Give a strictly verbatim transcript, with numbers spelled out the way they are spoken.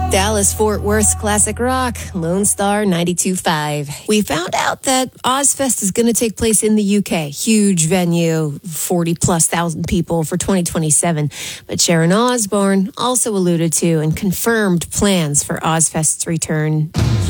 Dallas Fort Worth's classic rock, Lone Star ninety-two point five. We found out that Ozfest is going to take place in the U K. Huge venue, forty plus thousand people for twenty twenty-seven. But Sharon Osbourne also alluded to and confirmed plans for Ozfest's return